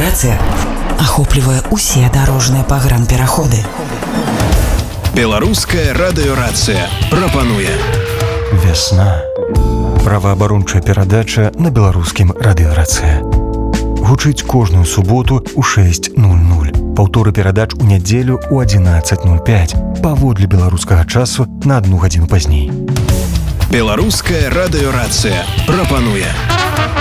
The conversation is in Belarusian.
Радыёрацыя ахоплівае ўсе дарожныя пагранпераходы. Беларуская радыёрацыя прапануе Вясна. Праваабарончая перадача на беларускім радыёрацыя. Гучыць кожную суботу ў 6:00. Паўторы перадач у нядзелю ў 11:05. Паводле беларускага часу на 1 гадзіну пазней. Беларуская радыёрацыя прапануе